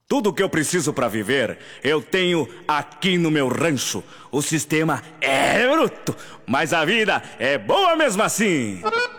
Tudo que eu preciso pra viver, eu tenho aqui no meu rancho. O sistema é bruto, mas a vida é boa mesmo assim.